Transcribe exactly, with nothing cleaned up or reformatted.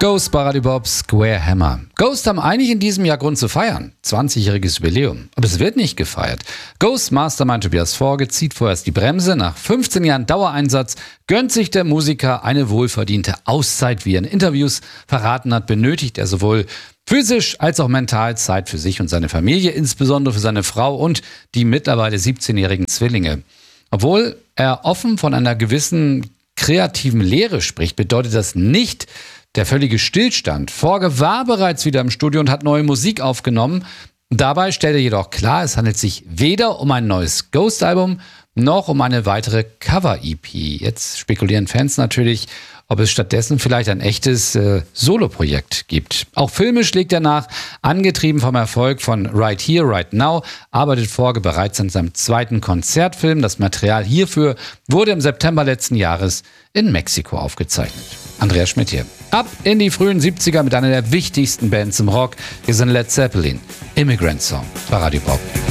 Ghost bei Radio Bob, Square Hammer. Ghost haben eigentlich in diesem Jahr Grund zu feiern. zwanzigjähriges Jubiläum. Aber es wird nicht gefeiert. Ghost Mastermind Tobias Forge zieht vorerst die Bremse. Nach fünfzehn Jahren Dauereinsatz gönnt sich der Musiker eine wohlverdiente Auszeit. Wie er in Interviews verraten hat, benötigt er sowohl physisch als auch mental Zeit für sich und seine Familie, insbesondere für seine Frau und die mittlerweile siebzehnjährigen Zwillinge. Obwohl er offen von einer gewissen kreativen Leere spricht, bedeutet das nicht der völlige Stillstand. Forge war bereits wieder im Studio und hat neue Musik aufgenommen. Dabei stellt er jedoch klar, es handelt sich weder um ein neues Ghost-Album noch um eine weitere Cover-E P. Jetzt spekulieren Fans natürlich, ob es stattdessen vielleicht ein echtes äh, Solo-Projekt gibt. Auch filmisch legt er nach. Angetrieben vom Erfolg von Right Here, Right Now arbeitet Forge bereits an seinem zweiten Konzertfilm. Das Material hierfür wurde im September letzten Jahres in Mexiko aufgezeichnet. Andreas Schmidt hier. Ab in die frühen siebziger mit einer der wichtigsten Bands im Rock. Wir sind Led Zeppelin. Immigrant Song bei Radio Pop.